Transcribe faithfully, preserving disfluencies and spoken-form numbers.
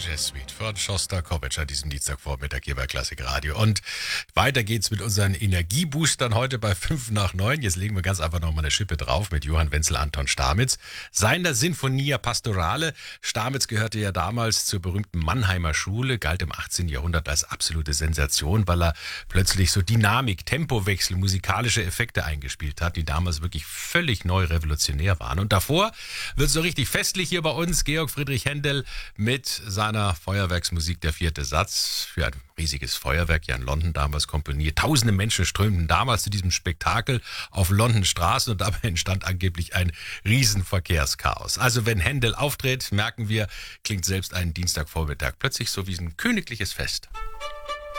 Jazzsuite von Schostakowitsch an diesem Dienstagvormittag hier bei Klassik Radio. Und weiter geht's mit unseren Energieboostern heute bei fünf nach neun. Jetzt legen wir ganz einfach nochmal eine Schippe drauf mit Johann Wenzel Anton Stamitz. Seiner Sinfonia Pastorale. Stamitz gehörte ja damals zur berühmten Mannheimer Schule, galt im achtzehnten Jahrhundert als absolute Sensation, weil er plötzlich so Dynamik, Tempowechsel, musikalische Effekte eingespielt hat, die damals wirklich völlig neu revolutionär waren. Und davor wird es so richtig festlich hier bei uns. Georg Friedrich Händel mit seiner Feuerwerksmusik, der vierte Satz, für ein riesiges Feuerwerk, ja in London damals komponiert. Tausende Menschen strömten damals zu diesem Spektakel auf London Straßen und dabei entstand angeblich ein Riesenverkehrschaos. Also wenn Händel auftritt, merken wir, klingt selbst ein Dienstagvormittag plötzlich so wie ein königliches Fest.